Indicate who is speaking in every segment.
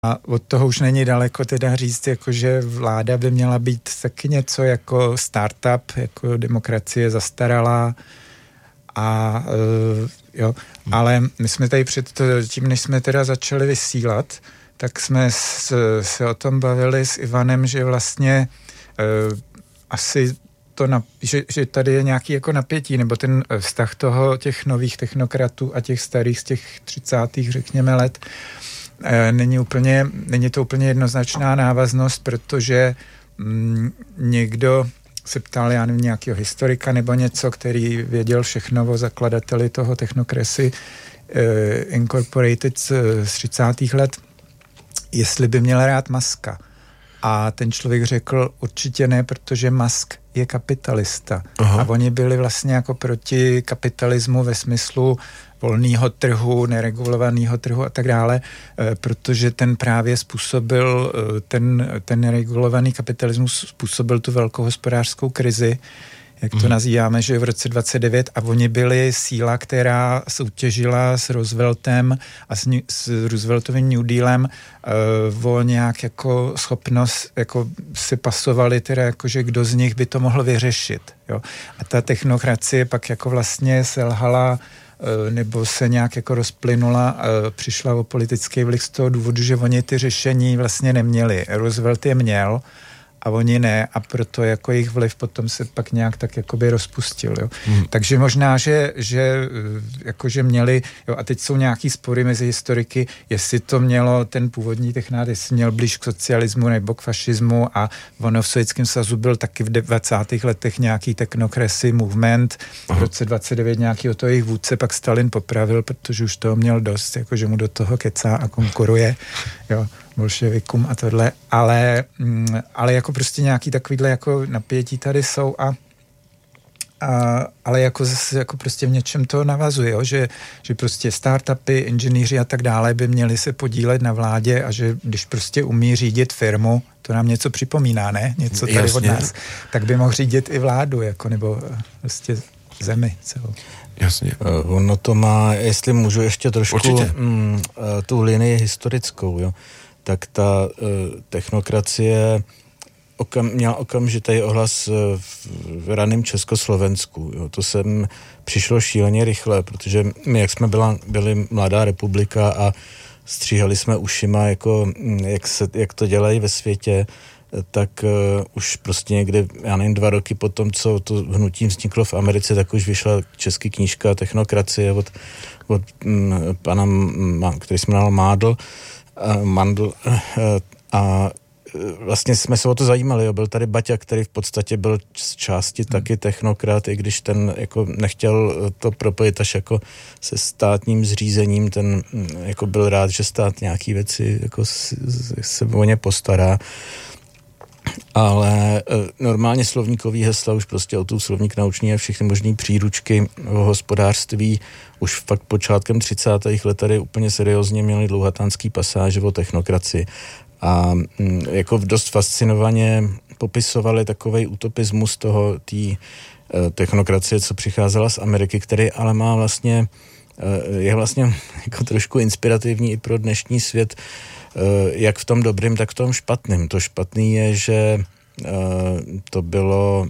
Speaker 1: A od toho už není daleko teda říct, jako že vláda by měla být taky něco jako startup, jako demokracie zastaralá a jo, ale my jsme tady před tím, než jsme teda začali vysílat, tak jsme se o tom bavili s Ivanem, že vlastně asi to, že tady je nějaký jako napětí, nebo ten vztah těch nových technokratů a těch starých z těch 30. řekněme let, není to úplně jednoznačná návaznost, protože někdo se ptal, já nevím, nějakého historika nebo něco, který věděl všechno o zakladateli toho Technocracy Incorporated z 30. let, jestli by měl rád Muska. A ten člověk řekl, určitě ne, protože Musk je kapitalista. Aha. A oni byli vlastně jako proti kapitalismu ve smyslu volného trhu, neregulovaného trhu a tak dále, protože ten právě způsobil, ten neregulovaný kapitalismus způsobil tu velkou hospodářskou krizi, jak to nazýváme, že v roce 29 a oni byli síla, která soutěžila s Rooseveltem a s Rooseveltovým New Dealem o nějak jako schopnost, jako si pasovali teda jakože kdo z nich by to mohl vyřešit. Jo? A ta technokracie pak jako vlastně selhala nebo se nějak jako rozplynula, přišla o politický vliv z toho důvodu, že oni ty řešení vlastně neměli. Roosevelt je měl a oni ne a proto jako jejich vliv potom se pak nějak tak jakoby rozpustil. Jo. Takže možná, že jakože měli, jo, a teď jsou nějaký spory mezi historiky, jestli to mělo ten původní technát, jestli měl blíž k socialismu nebo k fašismu a ono v Sovětském svazu byl taky v 20. letech nějaký technocracy movement, v roce 29 nějaký o to jejich vůdce, pak Stalin popravil, protože už toho měl dost, jakože mu do toho kecá a konkuruje, jo, bolševikům a tohle, ale jako prostě nějaký takovýhle jako napětí tady jsou ale jako zase jako prostě v něčem to navazuje, jo? Že prostě startupy, inženýři a tak dále by měli se podílet na vládě a že když prostě umí řídit firmu, to nám něco připomíná, ne? Něco tady Jasně. od nás, tak by mohl řídit i vládu, jako nebo prostě zemi celou.
Speaker 2: Jasně.
Speaker 3: Ono to má, jestli můžu ještě trošku tu linii historickou, jo, tak ta technokracie měla okamžitý ohlas v raném Československu. Jo. To sem přišlo šíleně rychle, protože my, jak jsme byli mladá republika a stříhali jsme ušima, jako, jak to dělají ve světě, tak už prostě někde, já nevím, 2 roky potom, co to hnutí vzniklo v Americe, tak už vyšla česká knížka Technokracie od pana, který se jmenoval Mandl a vlastně jsme se o to zajímali, jo. Byl tady Baťa, který v podstatě byl z části taky technokrat, i když ten jako nechtěl to propojit až jako se státním zřízením, ten jako byl rád, že stát nějaký věci jako se o ně postará. Ale normálně slovníkový hesla už prostě o tu slovník nauční a všechny možný příručky o hospodářství už fakt počátkem 30. let tady úplně seriózně měli dlouhatánský pasáže o technokracii. A jako dost fascinovaně popisovali takovej utopismus toho té technokracie, co přicházela z Ameriky, který ale má vlastně, je vlastně jako trošku inspirativní i pro dnešní svět, jak v tom dobrým, tak v tom špatným. To špatný je, že to bylo,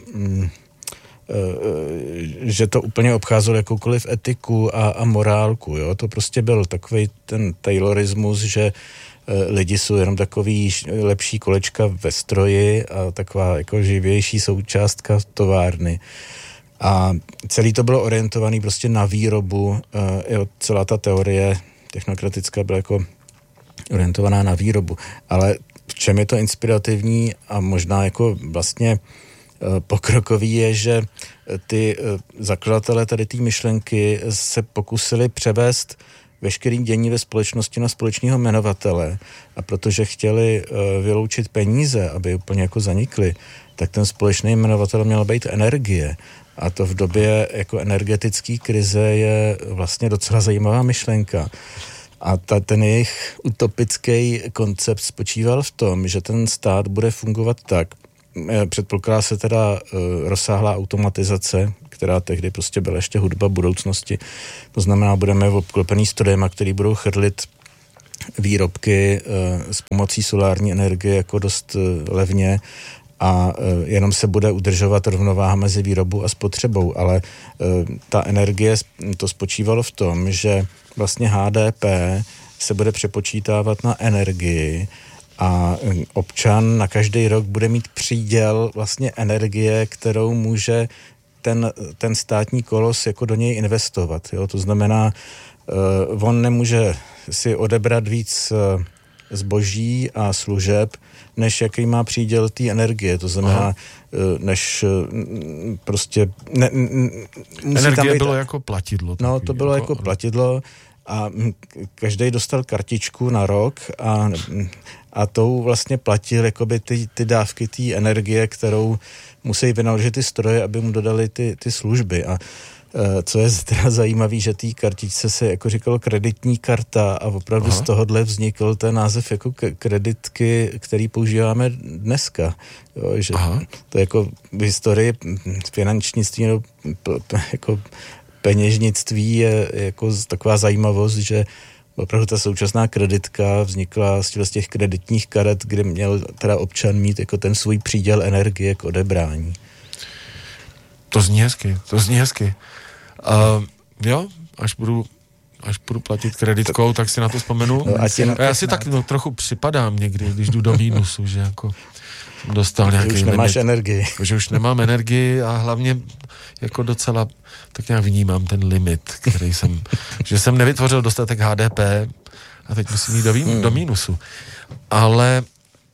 Speaker 3: že to úplně obcházelo jakoukoliv etiku a morálku. Jo? To prostě byl takovej ten taylorismus, že lidi jsou jenom takový lepší kolečka ve stroji a taková jako živější součástka továrny. A celý to bylo orientovaný prostě na výrobu. Celá ta teorie technokratická byla jako orientovaná na výrobu. Ale v čem je to inspirativní a možná jako vlastně pokrokový je, že ty zakladatelé tady té myšlenky se pokusili převést veškerý dění ve společnosti na společného jmenovatele a protože chtěli vyloučit peníze, aby úplně jako zanikly, tak ten společný jmenovatel měl být energie. A to v době jako energetické krize je vlastně docela zajímavá myšlenka. A ten jejich utopický koncept spočíval v tom, že ten stát bude fungovat tak, předpokládá se teda rozsáhlá automatizace, která tehdy prostě byla ještě hudba budoucnosti. To znamená, budeme obklopený strojema, který budou chrlit výrobky s pomocí solární energie jako dost levně a jenom se bude udržovat rovnováha mezi výrobou a spotřebou, ale ta energie, to spočívalo v tom, že vlastně HDP se bude přepočítávat na energii a občan na každý rok bude mít příděl vlastně energie, kterou může ten státní kolos jako do něj investovat. Jo? To znamená, on nemůže si odebrat víc zboží a služeb, než jaký má příděl té energie. To znamená, než prostě...
Speaker 2: Energie bylo jako platidlo.
Speaker 3: No, to bylo jako platidlo a každý dostal kartičku na rok a tou vlastně platil jakoby ty dávky té energie, kterou musí vynaložit ty stroje, aby mu dodali ty služby. A co je teda zajímavé, že té kartičce se jako říkalo kreditní karta a opravdu z tohohle vznikl ten název jako kreditky, který používáme dneska. Jo, že to jako v historii finančnictví jako peněžnictví je jako taková zajímavost, že opravdu ta současná kreditka vznikla z těch kreditních karet, kde měl teda občan mít jako ten svůj příděl energie k odebrání.
Speaker 2: To zní hezky. Jo, až budu platit kreditkou, tak si na to vzpomenu. No, já si tak trochu připadám někdy, když jdu do mínusu, že jako dostal nějaký limit.
Speaker 3: Už nemáš energii.
Speaker 2: Že už nemám energii a hlavně jako docela tak nějak vnímám ten limit, který že jsem nevytvořil dostatek HDP a teď musím jít do mínusu. Ale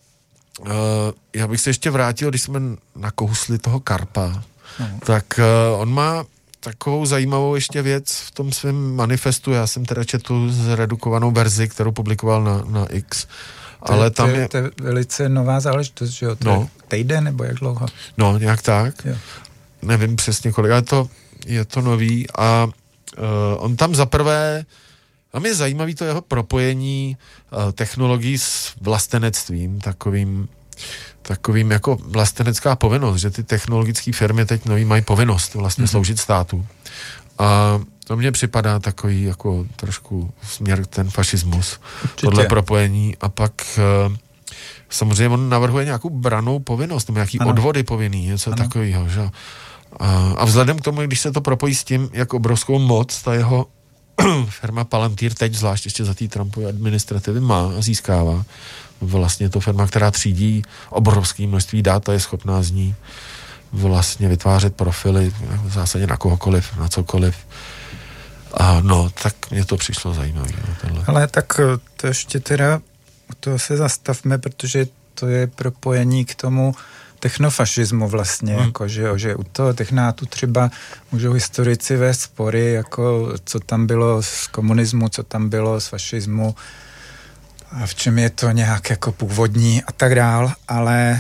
Speaker 2: já bych se ještě vrátil, když jsme nakousli toho Karpa, tak on má takovou zajímavou ještě věc v tom svém manifestu. Já jsem teda četl zredukovanou verzi, kterou publikoval na X. Ale tam je...
Speaker 1: To je velice nová záležitost, že jo? To je týden nebo jak dlouho?
Speaker 2: No, nějak tak. Jo. Nevím přesně kolik, ale je to nový a on tam zaprvé, tam je zajímavý to jeho propojení technologií s vlastenectvím, takovým jako vlastenecká povinnost, že ty technologické firmy teď nový mají povinnost vlastně sloužit státu. A to mně připadá takový jako trošku směr ten fašismus, tohle propojení. A pak samozřejmě on navrhuje nějakou brannou povinnost, nebo nějaký odvody povinný, něco takového, že? A vzhledem k tomu, když se to propojí s tím, jak obrovskou moc ta jeho firma Palantir teď zvlášť ještě za té Trumpovy administrativy má a získává, vlastně to firma, která třídí obrovské množství dat a je schopná z ní vlastně vytvářet profily v zásadě na kohokoliv, na cokoliv. A tak mně to přišlo zajímavé.
Speaker 1: Ale tak to ještě teda u toho se zastavme, protože to je propojení k tomu technofašismu vlastně, jako, že u toho technátu třeba můžou historici vést spory, jako co tam bylo z komunismu, co tam bylo z fašismu a v čem je to nějak jako původní a tak dál, ale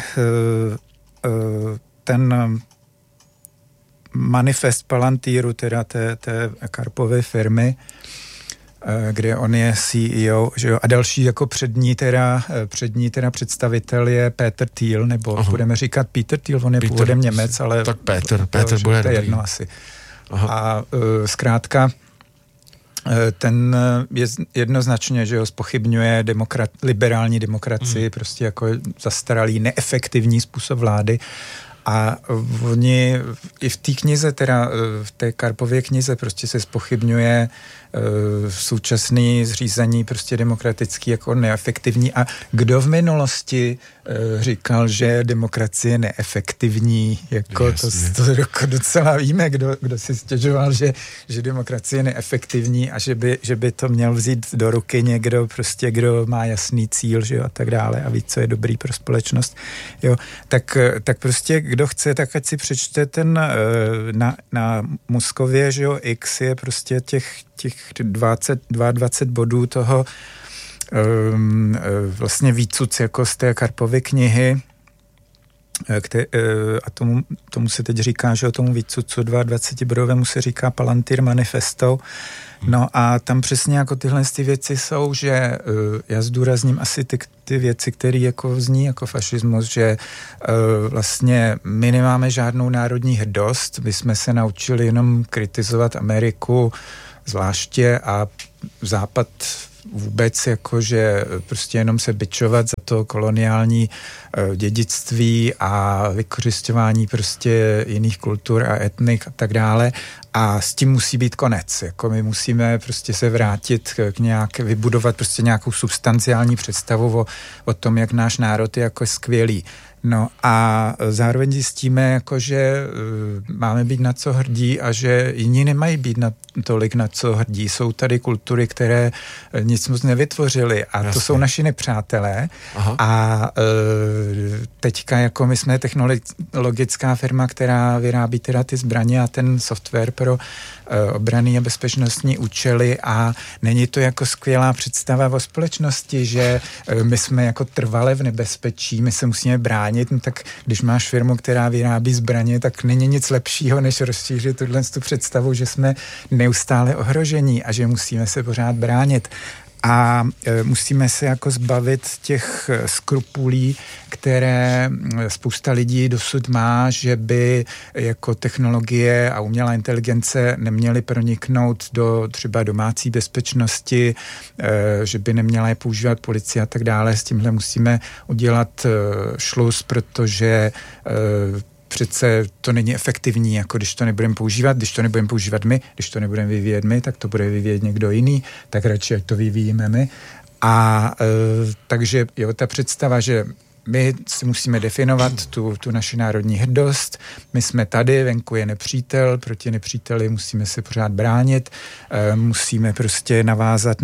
Speaker 1: ten manifest Palantíru, teda té Karpovy firmy, kde on je CEO, že jo, a další jako přední teda představitel je Peter Thiel, nebo budeme říkat Peter Thiel, on je původem Němec, ale
Speaker 2: tak Peter bude
Speaker 1: to je jedno asi. A zkrátka ten je jednoznačně, že jo, zpochybňuje liberální demokracii, prostě jako zastaralý, neefektivní způsob vlády. A oni i v té knize, teda v té Karpově knize prostě se zpochybňuje současný zřízení prostě demokratický jako neefektivní. A kdo v minulosti říkal, že demokracie je neefektivní, jako to docela víme, kdo si stěžoval, že demokracie je neefektivní a že by to měl vzít do ruky někdo prostě, kdo má jasný cíl, že jo, a tak dále a ví, co je dobrý pro společnost. Jo, tak prostě kdo chce, tak ať si přečte ten na Muskově, že jo, X je prostě těch 22 bodů toho vlastně výcuc jako z té Karpovy knihy a tomu se teď říká, že o tomu výcucu 22bodovému se říká Palantir manifesto. No a tam přesně jako tyhle věci jsou, že já zdůrazním asi ty věci, které jako zní jako fašismus, že vlastně my nemáme žádnou národní hrdost, my jsme se naučili jenom kritizovat Ameriku zvláště a Západ vůbec jako, že prostě jenom se bičovat za to koloniální dědictví a vykořisťování prostě jiných kultur a etnik a tak dále. A s tím musí být konec. Jako my musíme prostě se vrátit k vybudovat prostě nějakou substanciální představu o tom, jak náš národ je jako skvělý. No a zároveň zjistíme, jako, že máme být na co hrdí a že jiní nemají být tolik na co hrdí. Jsou tady kultury, které nic moc nevytvořily a jasně. To jsou naši nepřátelé. Aha. A teďka jako my jsme technologická firma, která vyrábí teda ty zbraně a ten software pro obranné a bezpečnostní účely a není to jako skvělá představa o společnosti, že my jsme jako trvale v nebezpečí, my se musíme bránit, no tak když máš firmu, která vyrábí zbraně, tak není nic lepšího, než rozšířit tu představu, že jsme neustále ohrožení a že musíme se pořád bránit. A musíme se jako zbavit těch skrupulí, které spousta lidí dosud má, že by jako technologie a umělá inteligence neměly proniknout do třeba domácí bezpečnosti, že by neměla je používat policie a tak dále. S tímhle musíme udělat šluz, protože přece to není efektivní, jako když to nebudeme používat, když to nebudeme používat my, když to nebudeme vyvíjet my, tak to bude vyvíjet někdo jiný, tak radši, ať to vyvíjíme my. A takže jo, ta představa, že my si musíme definovat tu naši národní hrdost, my jsme tady, venku je nepřítel, proti nepříteli musíme se pořád bránit, musíme prostě navázat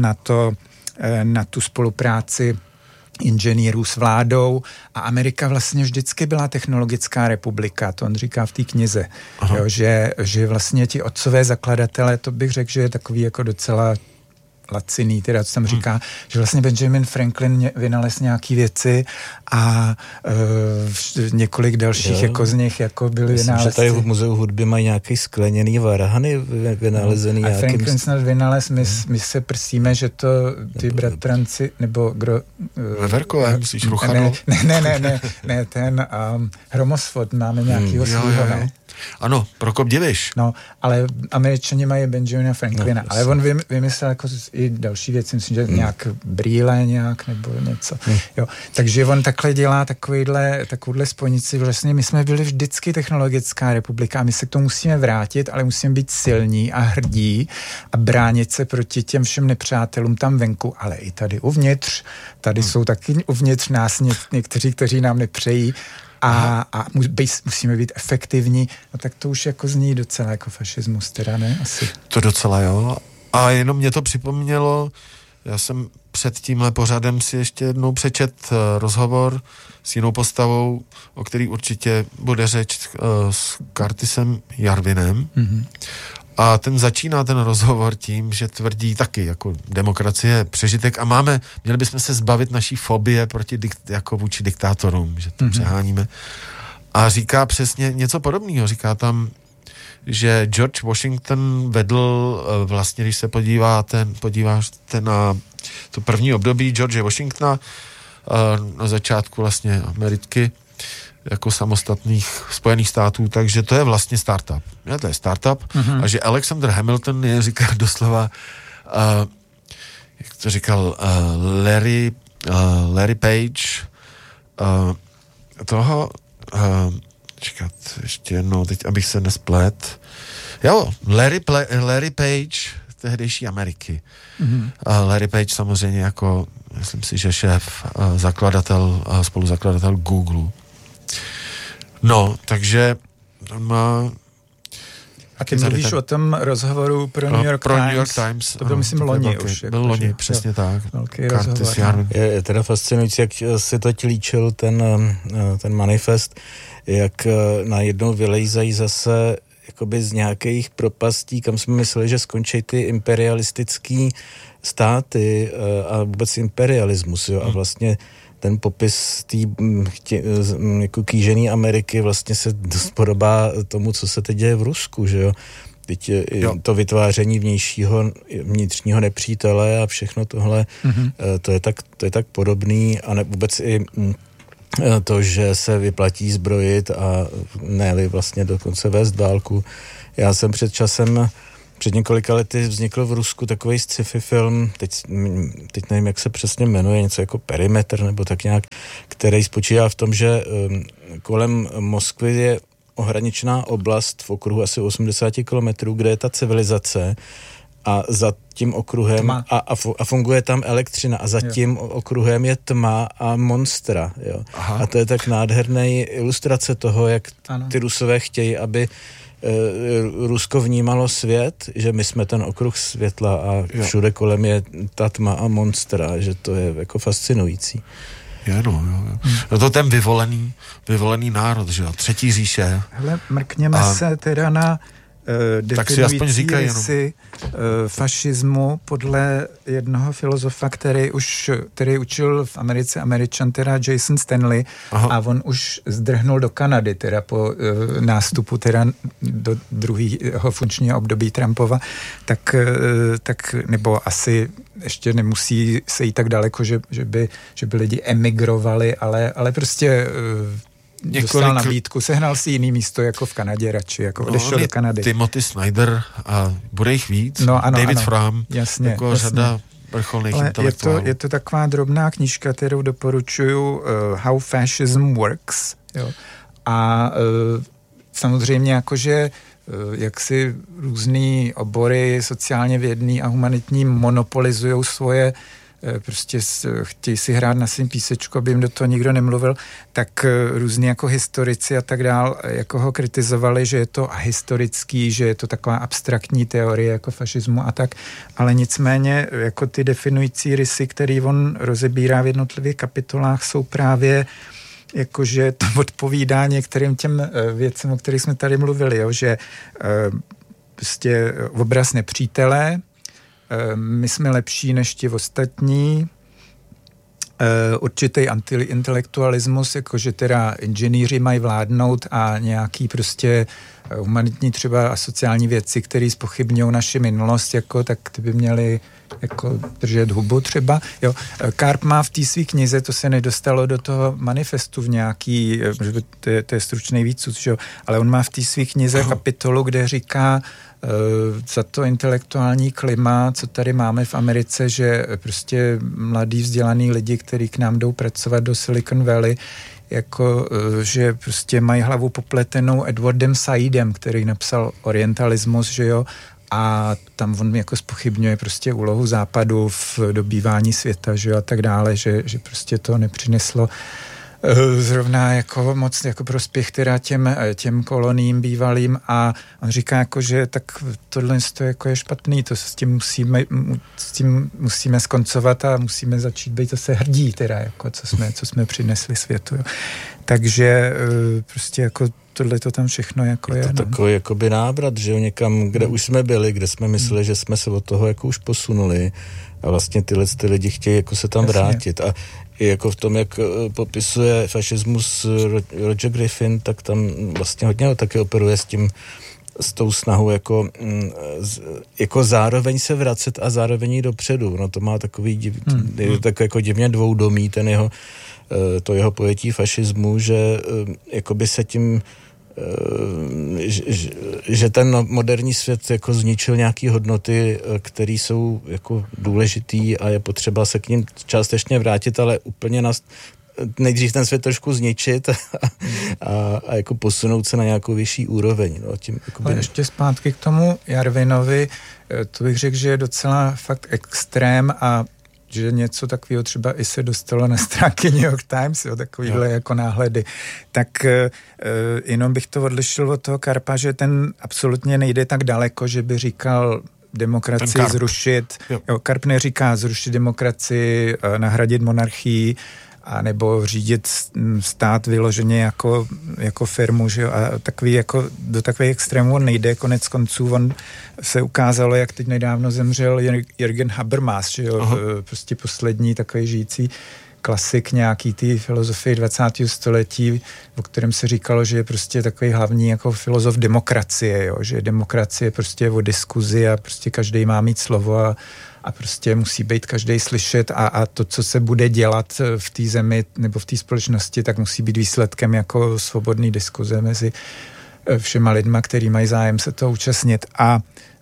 Speaker 1: na tu spolupráci inženýrů s vládou a Amerika vlastně vždycky byla technologická republika, to on říká v té knize, jo, že vlastně ti otcové zakladatelé, to bych řekl, že je takový jako docela laciný, teda co tam říká, že vlastně Benjamin Franklin vynalez nějaký věci a několik dalších jako z nich jako byly vynálezci.
Speaker 3: Že tady v Muzeu hudby mají nějaký skleněný varhany vynalezený.
Speaker 1: A Franklin snad vynalez, my se prsíme, že to ty bratranci, nebo
Speaker 2: Veverkové, myslíš Ruchano?
Speaker 1: Ne, ten Hromosvod máme nějakýho svýho, ne?
Speaker 2: Ano, Prokop Diviš.
Speaker 1: No, ale Američani mají Benjamina Franklina, no, ale on vymyslel jako i další věci, myslím, že nějak brýle nějak, nebo něco. Jo. Takže on takhle dělá takovouhle spojnici. Vlastně my jsme byli vždycky technologická republika a my se k tomu musíme vrátit, ale musíme být silní a hrdí a bránit se proti těm všem nepřátelům tam venku, ale i tady uvnitř. Tady jsou taky uvnitř nás někteří, kteří nám nepřejí. A musíme být efektivní, no tak to už jako zní docela jako fašismus, teda ne? Asi.
Speaker 2: To docela jo. A jenom mě to připomnělo, já jsem před tímhle pořadem si ještě jednou přečet rozhovor s jinou postavou, o který určitě bude řeč s Curtisem Jarvinem. Mm-hmm. A ten začíná ten rozhovor tím, že tvrdí taky, jako demokracie je přežitek a měli bychom se zbavit naší fobie jako vůči diktátorům, že to přeháníme. A říká přesně něco podobného. Říká tam, že George Washington vedl vlastně, když se podíváte na to první období George Washingtona na začátku vlastně Ameriky, jako samostatných Spojených států, takže to je vlastně startup. Ja, to je startup a že Alexander Hamilton je, říká doslova, jak to říkal, Larry Page, čekat ještě jednou, teď abych se nesplet. Jo, Larry Page tehdejší Ameriky. Larry Page samozřejmě jako, myslím si, že šéf, spoluzakladatel Google. No, takže on má...
Speaker 1: A ty mluvíš o tom rozhovoru pro New York Times.
Speaker 2: New York Times.
Speaker 1: To byl, myslím, loni už.
Speaker 2: Byl loni, přesně tak.
Speaker 1: Velký rozhovor.
Speaker 3: Je teda fascinující, jak si teď líčil ten manifest, jak najednou vylejzají zase jakoby z nějakých propastí, kam jsme mysleli, že skončí ty imperialistický státy a vůbec imperialismus, jo, a vlastně ten popis té jako kýžený Ameriky vlastně se dost podobá tomu, co se teď děje v Rusku, že jo. Teď to vytváření vnitřního nepřítele a všechno tohle, to je tak podobný a vůbec i to, že se vyplatí zbrojit a ne-li vlastně dokonce vést válku. Já jsem před časem Před několika lety vznikl v Rusku takový sci-fi film, teď nevím, jak se přesně jmenuje, něco jako Perimetr nebo tak nějak, který spočívá v tom, že kolem Moskvy je ohraničená oblast v okruhu asi 80 kilometrů, kde je ta civilizace a za tím okruhem a funguje tam elektřina a za tím okruhem je tma a monstra. Jo. A to je tak nádherný ilustrace toho, jak ty Rusové chtějí, aby Rusko vnímalo svět, že my jsme ten okruh světla a všude kolem je ta tma a monstra, že to je jako fascinující.
Speaker 2: Jo. No to ten vyvolený národ, že jo, Třetí říše.
Speaker 1: Hele, mrkněme se teda na definující rysy fašismu podle jednoho filozofa, který učil v Americe Američan, teda Jason Stanley, a on už zdrhnul do Kanady, teda po nástupu teda do druhého funkčního období Trumpova, tak nebo asi ještě nemusí se jít tak daleko, že by lidi emigrovali, ale prostě dostal nabídku, sehnal si jiný místo jako v Kanadě radši, jako odešel do Kanady.
Speaker 2: Timothy Snyder a bude jich víc, David Frum, jako řada vrcholných intelektuálů.
Speaker 1: Je to taková drobná knížka, kterou doporučuju, How Fascism Works. Jo. A samozřejmě jakože jak si různý obory sociálně vědný a humanitní monopolizujou svoje prostě chtějí si hrát na svým písečku, aby jim do toho nikdo nemluvil, tak různí jako historici a tak dál jako ho kritizovali, že je to ahistorický, že je to taková abstraktní teorie jako fašismu a tak, ale nicméně jako ty definující rysy, který on rozebírá v jednotlivých kapitolách, jsou právě jakože to odpovídá některým těm věcem, o kterých jsme tady mluvili, jo, že prostě obraz nepřítele, my jsme lepší než ti ostatní, určitý antiintelektualismus, jakože teda inženýři mají vládnout a nějaký prostě humanitní třeba a sociální věci, které zpochybňují naši minulost, jako, tak ty by měli jako držet hubu třeba. Jo. Karp má v té své knize, to se nedostalo do toho manifestu v nějaký, to je stručný výcud, že jo, ale on má v té své knize kapitolu, kde říká za to intelektuální klima, co tady máme v Americe, že prostě mladí vzdělaný lidi, kteří k nám jdou pracovat do Silicon Valley, jako, že prostě mají hlavu popletenou Edwardem Saidem, který napsal Orientalismus, že jo, a tam on jako zpochybňuje prostě úlohu západu v dobývání světa, že jo, a tak dále, že prostě to nepřineslo zrovna jako moc jako prospěch teda těm koloniím bývalým a on říká jako, že tak tohle jako je špatný, to s tím musíme skoncovat a musíme začít být zase hrdí teda, jako co jsme přinesli světu. Jo. Takže prostě jako tohle to tam všechno jako je.
Speaker 3: To takový jakoby návrat, že jo, někam, kde už jsme byli, kde jsme mysleli, že jsme se od toho jako už posunuli a vlastně ty lidi chtějí jako se tam vrátit a i jako v tom, jak popisuje fašismus Roger Griffin, tak tam vlastně hodně taky operuje s tou snahou jako zároveň se vracet a zároveň jít dopředu. No to má takový tak jako divně dvoudomý to jeho pojetí fašismu, že jakoby se tím že ten moderní svět jako zničil nějaký hodnoty, které jsou jako důležitý a je potřeba se k ním částečně vrátit, ale úplně nejdřív ten svět trošku zničit a jako posunout se na nějakou vyšší úroveň. No, tím, jakoby...
Speaker 1: Ale ještě zpátky k tomu Jarvinovi, to bych řekl, že je docela fakt extrém a že něco takového třeba i se dostalo na stránky New York Times, jo, takovýhle jako náhledy. Tak jenom bych to odlišil od toho Karpa, že ten absolutně nejde tak daleko, že by říkal demokracii zrušit. Jo, Karp neříká zrušit demokracii, nahradit monarchii, a nebo řídit stát vyloženě jako firmu, že jo, a takový jako do takových extrémů on nejde, konec konců on se ukázalo, jak teď nedávno zemřel Jürgen Habermas, že jo, prostě poslední takový žijící klasik nějaký té filozofie 20. století, o kterém se říkalo, že je prostě takový hlavní jako filozof demokracie, jo, že demokracie prostě o diskuzi a prostě každý má mít slovo a prostě musí být každý slyšet a to, co se bude dělat v té zemi nebo v té společnosti, tak musí být výsledkem jako svobodný diskuze všema lidma, který mají zájem se toho účastnit. A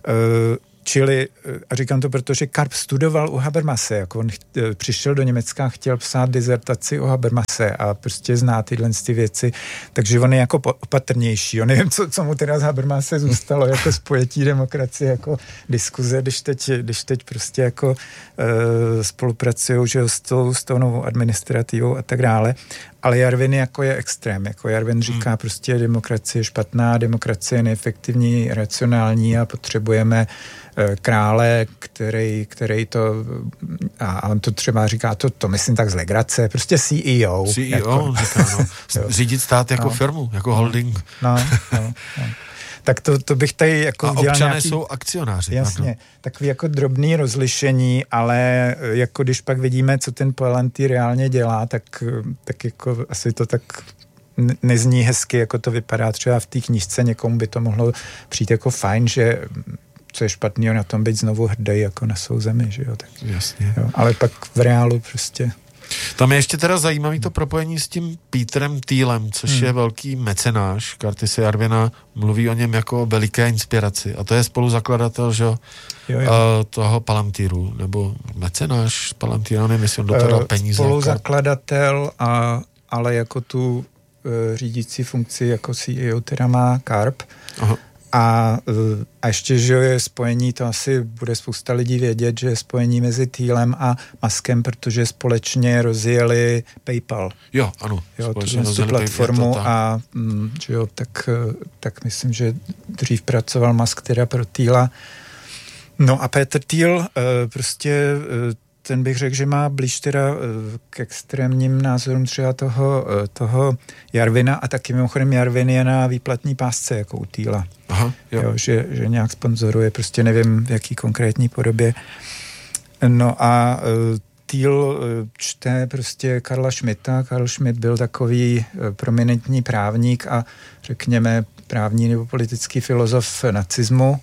Speaker 1: říkám to, protože Karp studoval u Habermase, jako on přišel do Německa, chtěl psát dizertaci o Habermase a prostě zná tyhle ty věci, takže on je jako opatrnější. On nevím, co mu teda z Habermase zůstalo, jako spojetí demokracie, jako diskuze, když teď prostě jako spolupracují, že s tou novou administrativou a tak dále. Ale Jarvin jako je extrém. Jako Jarvin říká prostě demokracie je špatná, demokracie je neefektivní, racionální a potřebujeme krále, který to, a on to třeba říká, to myslím tak z legrace, prostě CEO.
Speaker 2: CEO, jako, říká, no. Řídit stát jako firmu, jako holding.
Speaker 1: No. Tak to bych tady jako
Speaker 2: a občané jsou akcionáři.
Speaker 1: Jasně, takový jako drobný rozlišení, ale jako když pak vidíme, co ten Palantir reálně dělá, tak jako asi to tak nezní hezky, jako to vypadá třeba v té knížce, někomu by to mohlo přijít jako fajn, že co je špatného na tom být znovu hrdý jako na svou zemi, že jo. Tak,
Speaker 2: jasně.
Speaker 1: Jo, ale pak v reálu prostě.
Speaker 2: Tam je ještě teda zajímavý to propojení s tím Peterem Thielem, což je velký mecenáš Curtise Yarvina, mluví o něm jako o veliké inspiraci. A to je spoluzakladatel, že toho Palantiru, nebo mecenáš Palantira, nevím, jestli on do toho dal peníze.
Speaker 1: Spoluzakladatel, ale jako tu řídící funkci jako CEO teda má Karp.
Speaker 2: Aha.
Speaker 1: A ještě, že je spojení, to asi bude spousta lidí vědět, že je spojení mezi Thielem a Muskem, protože společně rozjeli PayPal.
Speaker 2: Jo, ano.
Speaker 1: Jo, tu platformu a že jo, tak myslím, že dřív pracoval Musk teda pro Thiela. No a Peter Thiel prostě ten bych řekl, že má blíž teda k extrémním názorům třeba toho Yarvina a taky mimochodem Yarvin je na výplatní pásce jako u Thiela.
Speaker 2: Aha, jo.
Speaker 1: Že nějak sponzoruje, prostě nevím v jaký konkrétní podobě. No a Thiel čte prostě Karla Schmitta. Karl Schmitt byl takový prominentní právník a řekněme právní nebo politický filozof nacismu,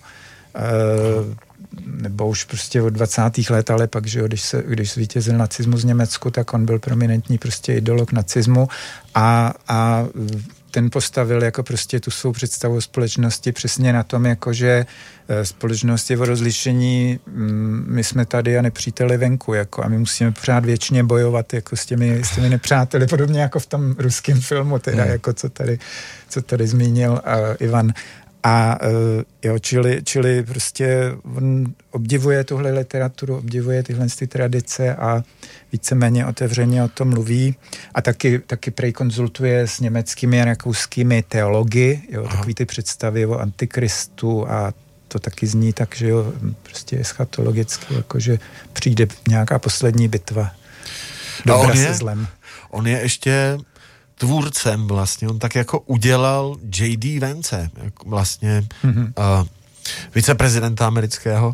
Speaker 1: nebo už prostě od 20. let, ale pak, že jo, když zvítězil nacismus v Německu, tak on byl prominentní prostě ideolog nacismu a ten postavil jako prostě tu svou představu o společnosti přesně na tom, jako že společnost je o rozlišení, my jsme tady a nepříteli venku, jako a my musíme pořád věčně bojovat jako s těmi nepřáteli, podobně jako v tom ruském filmu, teda jako co tady zmínil Ivan. A jo, čili prostě on obdivuje tuhle literaturu, obdivuje tyhle tradice a víceméně otevřeně o tom mluví a taky prej konzultuje s německými a rakouskými teology, jo, takový ty představy o antikristu a to taky zní tak, že jo, prostě eschatologicky, jakože přijde nějaká poslední bitva. Dobra se zlem.
Speaker 2: On je ještě tvůrcem vlastně, on tak jako udělal J.D. Vance, jako vlastně viceprezidenta amerického.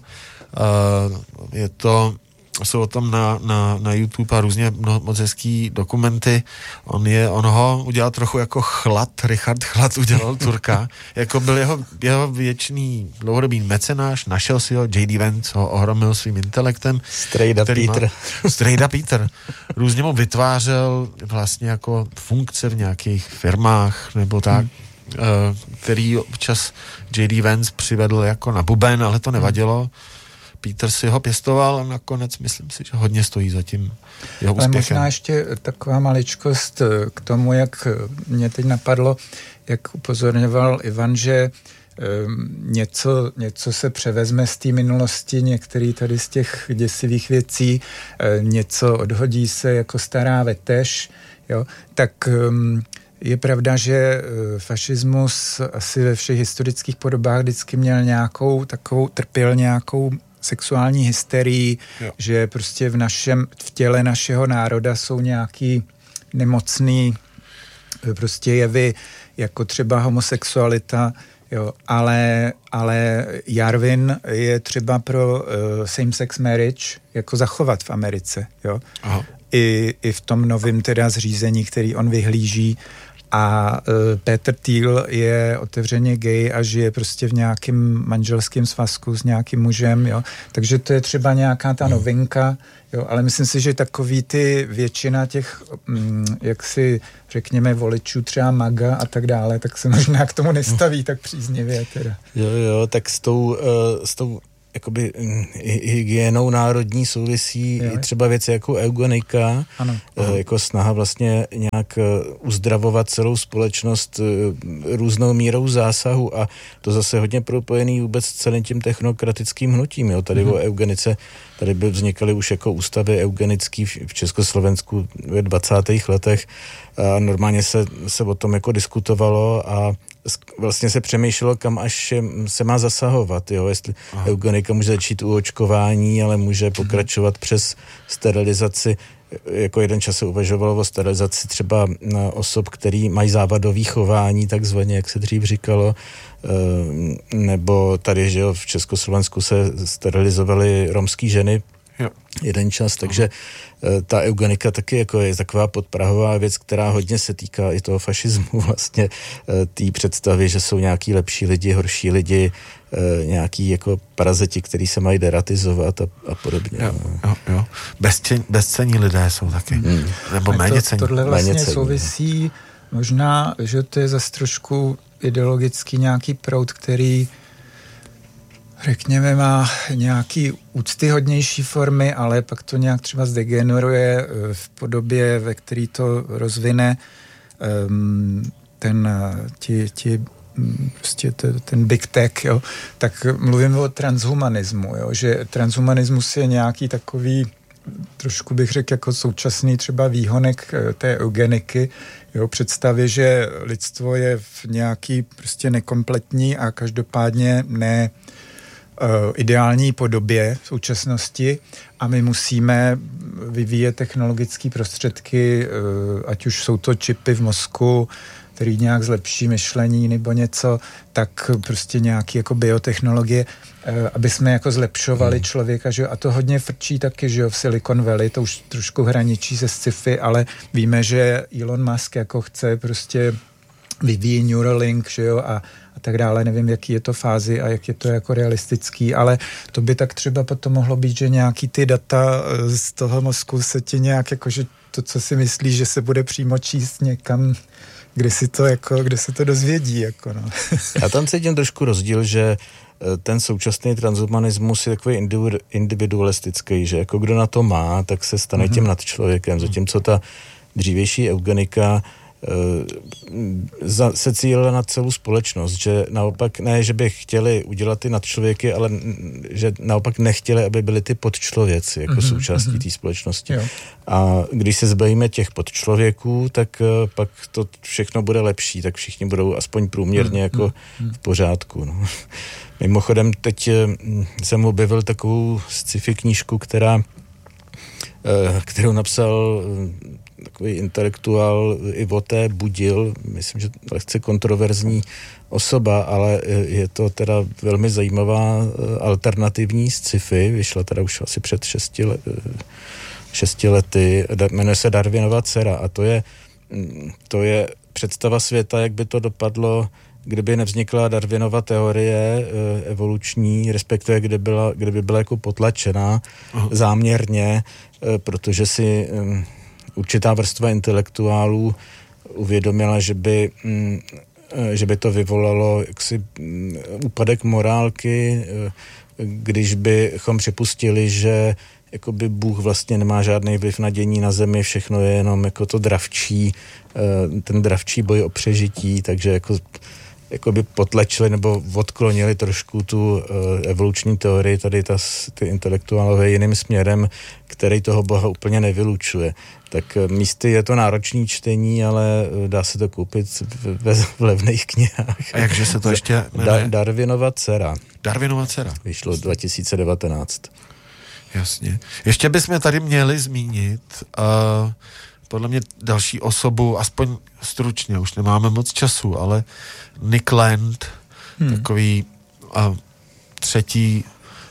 Speaker 2: Jsou o tom na YouTube a různě moc hezký dokumenty. On ho udělal trochu jako Richard Chlad udělal Turka. Jako byl jeho věčný dlouhodobý mecenáš, našel si ho, J.D. Vance ho ohromil svým intelektem. Strejda Peter. Různě mu vytvářel vlastně jako funkce v nějakých firmách nebo tak, který občas J.D. Vance přivedl jako na buben, ale to nevadilo. Peter si ho pěstoval a nakonec myslím si, že hodně stojí za tím jeho úspěchem.
Speaker 1: Ale možná ještě taková maličkost k tomu, jak mě teď napadlo, jak upozorňoval Ivan, že něco se převezme z té minulosti, některý tady z těch děsivých věcí, něco odhodí se jako stará vetež, jo, tak je pravda, že fašismus asi ve všech historických podobách vždycky měl trpěl nějakou sexuální hysterii, že prostě v těle našeho národa jsou nějaký nemocný prostě jevy, jako třeba homosexualita, jo, ale Yarvin je třeba pro same-sex marriage, jako zachovat v Americe, jo. I v tom novém teda zřízení, který on vyhlíží. A Peter Thiel je otevřeně gay a žije prostě v nějakém manželském svazku s nějakým mužem, jo. Takže to je třeba nějaká ta novinka, jo, ale myslím si, že takový ty většina těch, jak si řekněme, voličů třeba MAGA a tak dále, tak se možná k tomu nestaví tak příznivě teda.
Speaker 3: Jo, tak s tou jakoby hygienou národní souvisí i třeba věci jako eugenika, jako snaha vlastně nějak uzdravovat celou společnost různou mírou zásahu a to zase hodně propojený vůbec s celým tím technokratickým hnutím. Jo. Tady o eugenice, tady by vznikaly už jako ústavy eugenický v Československu ve 20. letech a normálně se o tom jako diskutovalo a vlastně se přemýšlelo, kam až se má zasahovat, jo, jestli eugenika může začít u očkování, ale může pokračovat přes sterilizaci, jako jeden čas se uvažovalo o sterilizaci třeba osob, který mají závadový chování, takzvaně, jak se dřív říkalo, nebo tady, že jo, v Československu se sterilizovaly romský ženy, jeden čas, takže ta eugenika taky jako je taková podprahová věc, která hodně se týká i toho fašismu vlastně, té představy, že jsou nějaký lepší lidi, horší lidi, nějaký jako paraziti, který se mají deratizovat a podobně.
Speaker 2: Jo. Bezcenní lidé jsou taky. Nebo méně cenní.
Speaker 1: Tohle vlastně souvisí možná, že to je zase trošku ideologický nějaký proud, který řekněme, má nějaký úctyhodnější formy, ale pak to nějak třeba zdegeneruje v podobě, ve který to rozvine ten big tech, jo. Tak mluvím o transhumanismu, jo, že transhumanismus je nějaký takový, trošku bych řekl, jako současný třeba výhonek té eugeniky, jo, představě, že lidstvo je v nějaký prostě nekompletní a každopádně ne ideální podobě v současnosti a my musíme vyvíjet technologické prostředky, ať už jsou to čipy v mozku, který nějak zlepší myšlení nebo něco, tak prostě nějaké jako biotechnologie, aby jsme jako zlepšovali člověka, že jo? A to hodně frčí taky, že jo, v Silicon Valley, to už trošku hraničí se sci-fi, ale víme, že Elon Musk jako chce prostě vyvíjí Neuralink, že jo, a tak dále, nevím, jaký je to fázi a jak je to jako realistický, ale to by tak třeba potom mohlo být, že nějaký ty data z toho mozku se ti nějak, jakože to, co si myslíš, že se bude přímo číst někam, kde se to dozvědí, jako no.
Speaker 3: Já tam cítím trošku rozdíl, že ten současný transhumanismus je takový individualistický, že jako kdo na to má, tak se stane tím nadčlověkem, zatímco ta dřívější eugenika se cílila na celou společnost, že naopak ne, že by chtěli udělat ty nadčlověky, ale že naopak nechtěli, aby byli ty podčlověci jako součástí té společnosti. Jo. A když se zbavíme těch podčlověků, tak pak to všechno bude lepší, tak všichni budou aspoň průměrně jako v pořádku. No. Mimochodem, teď jsem objevil takovou sci-fi knížku, kterou napsal takový intelektuál Ivoté Budil, myslím, že lehce kontroverzní osoba, ale je to teda velmi zajímavá alternativní sci-fi, vyšla teda už asi před 6 lety, jmenuje se Darwinova dcera a to je představa světa, jak by to dopadlo, kdyby nevznikla Darwinova teorie evoluční, respektive kdyby byla jako potlačená záměrně, protože si určitá vrstva intelektuálů uvědomila, že by to vyvolalo jaksi úpadek morálky, když bychom připustili, že jakoby Bůh vlastně nemá žádný vliv na dění na zemi, všechno je jenom jako to ten dravčí boj o přežití, takže jako by potlačili nebo odklonili trošku tu evoluční teorii, tady ty intelektuálové jiným směrem, který toho Boha úplně nevylučuje. Tak místy je to náročný čtení, ale dá se to koupit v levných knihách.
Speaker 2: A jakže se to ještě jmenuje?
Speaker 3: Darwinova dcera.
Speaker 2: Darwinova dcera.
Speaker 3: Vyšlo 2019.
Speaker 2: Jasně. Ještě bychom tady měli zmínit podle mě další osobu, aspoň stručně, už nemáme moc času, ale Nick Land, takový třetí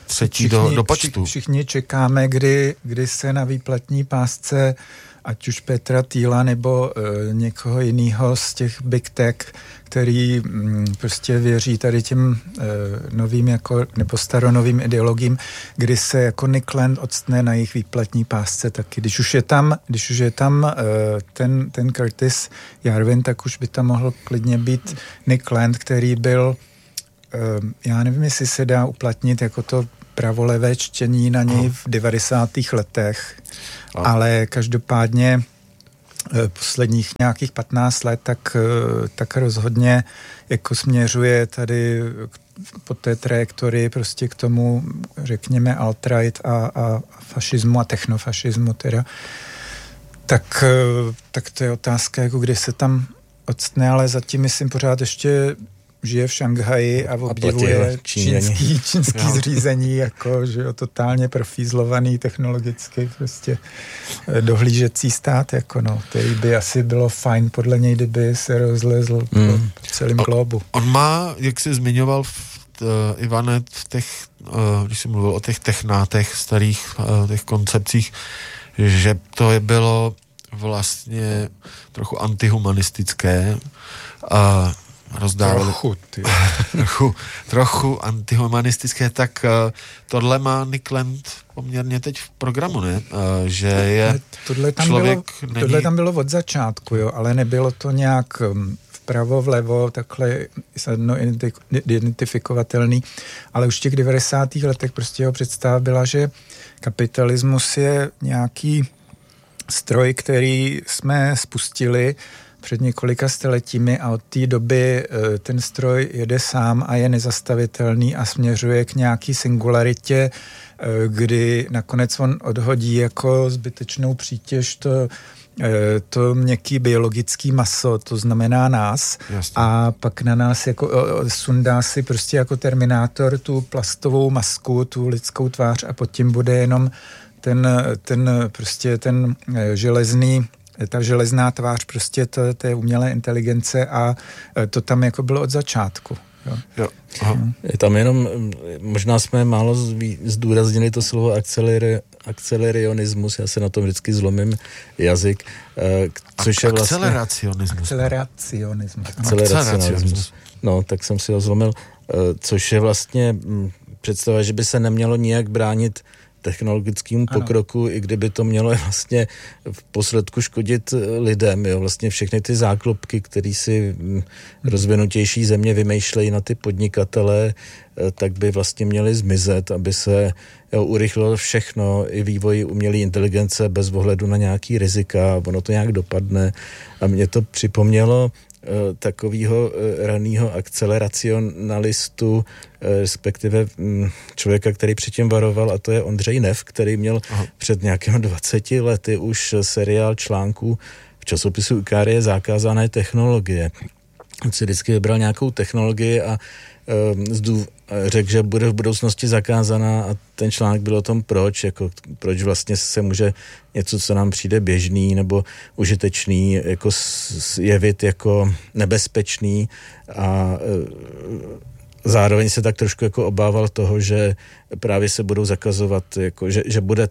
Speaker 2: třetí do počtu.
Speaker 1: Všichni čekáme, kdy se na výplatní pásce ať už Petra Thiela nebo někoho jiného z těch big tech, který prostě věří tady těm novým jako, nebo staronovým ideologiím, kdy se jako Nick Land odstne na jejich výplatní pásce taky. Když už je tam ten Curtis Jarvin, tak už by tam mohl klidně být Nick Land, který byl, já nevím, jestli se dá uplatnit jako to pravolevé čtení na něj v 90. letech, ale každopádně posledních nějakých 15 let, tak rozhodně jako směřuje tady po té trajektorii prostě k tomu, řekněme, alt-right a fašismu a technofašismu teda. Tak to je otázka, jako kde se tam odstne, ale zatím myslím pořád ještě žije v Šanghaji a obdivuje čínský zřízení, jako, že jo, totálně profízlovaný technologicky, prostě dohlížecí stát, jako no, který by asi bylo fajn podle něj, kdyby se rozlezl po celém globu.
Speaker 2: On má, jak jsi zmiňoval Ivane, v těch, když jsi mluvil o těch technátech, starých těch koncepcích, že to je bylo vlastně trochu antihumanistické a rozdávali. Trochu antihumanistické, tak tohle má Nick Land poměrně teď v programu, ne? Že je
Speaker 1: tohle tam bylo od začátku, jo, ale nebylo to nějak vpravo, vlevo, takhle snadno identifikovatelný, ale už v těch 90. letech prostě jeho představa byla, že kapitalismus je nějaký stroj, který jsme spustili před několika staletími a od té doby ten stroj jede sám a je nezastavitelný a směřuje k nějaký singularitě, kdy nakonec on odhodí jako zbytečnou přítěž to měkký biologický maso, to znamená nás. Jasně. A pak na nás jako sundá si prostě jako Terminátor tu plastovou masku, tu lidskou tvář a pod tím bude jenom ten železná tvář prostě té umělé inteligence a to tam jako bylo od začátku. Jo.
Speaker 3: Je tam jenom, možná jsme málo zdůraznili to slovo akcelerionismus, já se na tom vždycky zlomím jazyk, což je vlastně... Akceleracionismus. No, tak jsem si ho zlomil, což je vlastně představa, že by se nemělo nijak bránit technologickému pokroku, i kdyby to mělo vlastně v posledku škodit lidem. Jo? Vlastně všechny ty záklopky, které si rozvinutější země vymýšlejí na ty podnikatele, tak by vlastně měly zmizet, aby se urychlilo všechno, i vývoj umělé inteligence bez ohledu na nějaký rizika, ono to nějak dopadne. A mě to připomnělo takového raného akceleracionalistu, respektive člověka, který předtím varoval, a to je Ondřej Neff, který měl před nějakými 20 lety už seriál článků v časopisu Ikárie zakázané technologie. On si vždycky vybral nějakou technologii a řekl, že bude v budoucnosti zakázaná a ten článek byl o tom proč vlastně se může něco, co nám přijde běžný nebo užitečný, jako jevit jako nebezpečný a zároveň se tak trošku jako obával toho, že právě se budou zakazovat, jako, že bude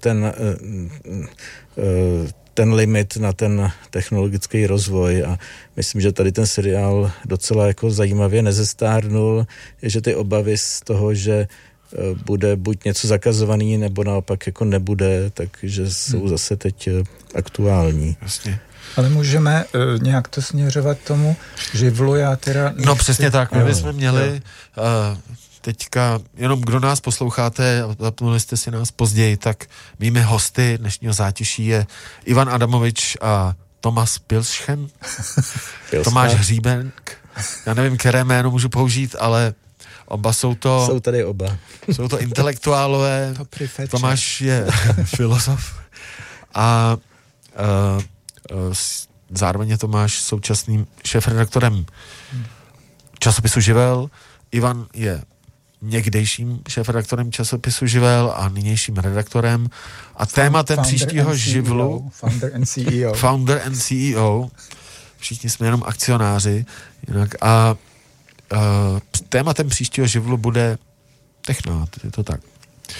Speaker 3: ten limit na ten technologický rozvoj a myslím, že tady ten seriál docela jako zajímavě nezestárnul, že ty obavy z toho, že bude buď něco zakazovaný, nebo naopak jako nebude, takže jsou zase teď aktuální.
Speaker 2: Jasně.
Speaker 1: Ale můžeme nějak to směřovat tomu živlu, já teda...
Speaker 2: No přesně tak, my bychom měli teďka, jenom kdo nás posloucháte, zapnuli jste si nás později, tak mými hosty dnešního zátiší je Ivan Adamovič a Tomas Pilschen, Tomáš Hříbenk, já nevím, které jméno můžu použít, ale oba jsou
Speaker 3: tady oba.
Speaker 2: Jsou to intelektuálové, Tomáš je filozof a zároveň je Tomáš současným šéfredaktorem časopisu Živel, Ivan je někdejším šéfredaktorem časopisu Živel a nynějším redaktorem a tématem příštího živlu Founder and CEO. Všichni jsme jenom akcionáři jinak a tématem příštího živlu bude technát, je to tak.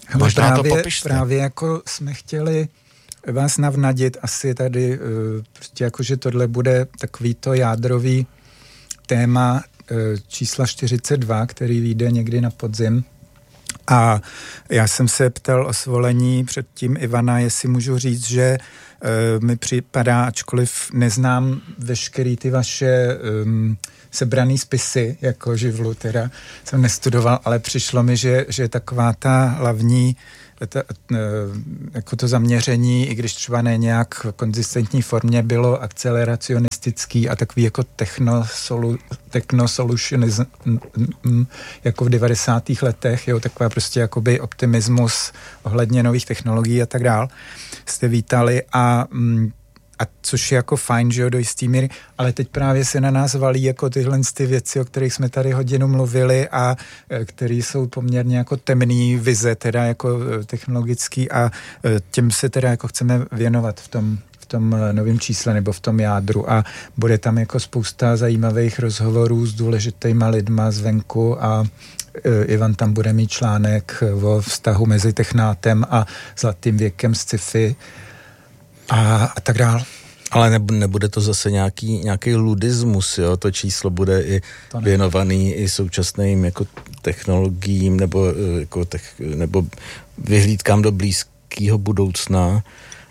Speaker 2: Možná to popište.
Speaker 1: Právě jako jsme chtěli vás navnadit asi tady, prostě jako, že tohle bude takový to jádrový téma čísla 42, který vyjde někdy na podzim. A já jsem se ptal o svolení předtím Ivana, jestli můžu říct, že mi připadá, ačkoliv neznám veškerý ty vaše sebraný spisy, jako živlu teda, jsem nestudoval, ale přišlo mi, že taková ta hlavní jako to zaměření, i když třeba ne nějak v konzistentní formě, bylo akceleracionistický a takový jako technosolutionism jako v 90. letech, jo, taková prostě jakoby optimismus ohledně nových technologií a tak dál. Jste vítali a což je jako fajn, že jo, do jistý míry, ale teď právě se na nás valí jako tyhle ty věci, o kterých jsme tady hodinu mluvili a které jsou poměrně jako temný vize, teda jako technologický a těm se teda jako chceme věnovat v tom novém čísle nebo v tom jádru a bude tam jako spousta zajímavých rozhovorů s důležitýma lidma zvenku a Ivan tam bude mít článek o vztahu mezi technátem a zlatým věkem sci-fi a tak dál.
Speaker 3: Ale nebude to zase nějaký ludismus, jo? To číslo bude i věnovaný i současným jako technologiím nebo vyhlídkám do blízkého budoucna,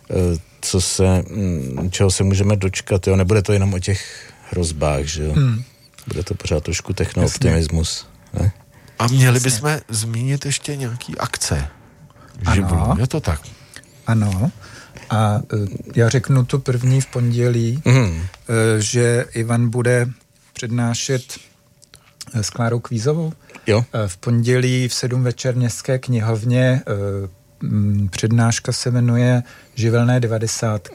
Speaker 3: čeho se můžeme dočkat, jo? Nebude to jenom o těch hrozbách, že jo? Bude to pořád trošku technooptimismus. Ne?
Speaker 2: A měli bychom zmínit ještě nějaký akce.
Speaker 1: Ano.
Speaker 2: Je to tak?
Speaker 1: Ano. A já řeknu to první v pondělí, že Ivan bude přednášet s Klárou Kvízovou.
Speaker 3: Jo.
Speaker 1: V pondělí v 7 večer v Městské knihovně. Přednáška se jmenuje Živelné 90.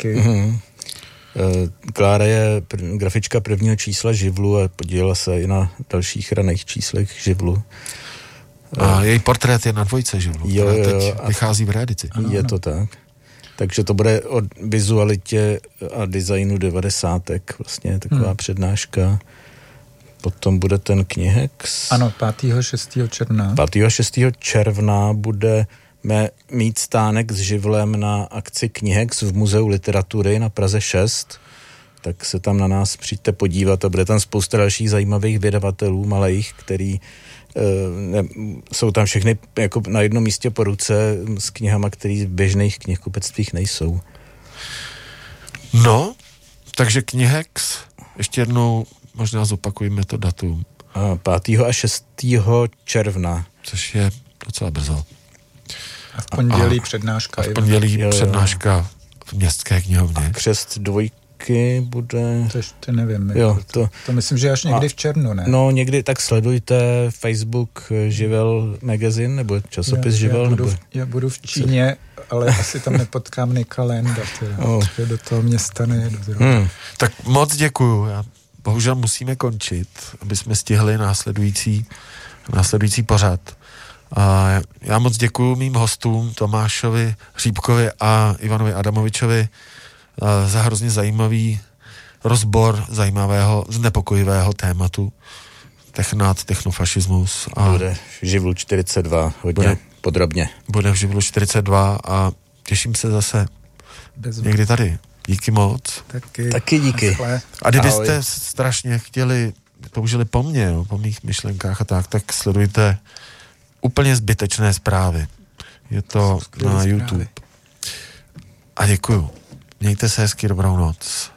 Speaker 3: Klára je grafička prvního čísla Živlu a podílela se i na dalších raných číslech Živlu.
Speaker 2: A její portrét je na 2 Živlu,
Speaker 3: jo,
Speaker 2: teď vychází v reedici.
Speaker 3: Je to tak. Takže to bude o vizualitě a designu 90. vlastně taková přednáška. Potom bude ten Knihex.
Speaker 1: Ano, 5. 6. června.
Speaker 3: 5. a 6. června budeme mít stánek s Živlem na akci Knihex v Muzeu literatury na Praze 6. Tak se tam na nás přijďte podívat a bude tam spousta dalších zajímavých vydavatelů malých, který jsou tam všechny jako na jednom místě po ruce s knihama, který v běžných knihkupectvích nejsou.
Speaker 2: No, takže Knihex, ještě jednou možná zopakujeme to datum.
Speaker 3: 5. a 6. června.
Speaker 2: Což je docela brzo.
Speaker 1: A v pondělí přednáška.
Speaker 2: A v pondělí přednáška v Městské knihovně.
Speaker 3: A křest 2 bude...
Speaker 1: To ještě nevím.
Speaker 3: Jo,
Speaker 1: to myslím, že až někdy v červnu, ne?
Speaker 3: No, někdy tak sledujte Facebook Živel magazine, nebo časopis Živel.
Speaker 1: Já budu v Číně, ale asi tam nepotkám Nika Landa, že do toho města nejedu.
Speaker 2: Tak moc děkuju. Bohužel musíme končit, aby jsme stihli následující pořad. A já moc děkuju mým hostům Tomášovi Hříbkovi a Ivanovi Adamovičovi za hrozně zajímavý rozbor zajímavého, znepokojivého tématu. Technát, technofašismus.
Speaker 3: Bude v Živlu 42 hodně podrobně.
Speaker 2: Bude v Živlu 42 a těším se zase někdy tady. Díky moc.
Speaker 3: Taky díky.
Speaker 2: A kdybyste strašně toužili po mně, po mých myšlenkách a tak sledujte úplně zbytečné zprávy. Je to na YouTube. A děkuju. Mějte se hezky, dobrou noc.